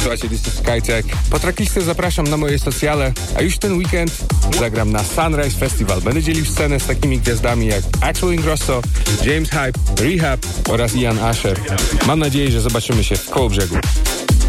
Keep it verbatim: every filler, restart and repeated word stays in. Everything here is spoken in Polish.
Słuchajcie, this is Skytech. Po tracklisty zapraszam na moje socjale, a już ten weekend zagram na Sunrise Festival. Będę dzielił scenę z takimi gwiazdami jak Axel Ingrosso, James Hype, Rehab oraz Ian Asher. Mam nadzieję, że zobaczymy się w Kołobrzegu.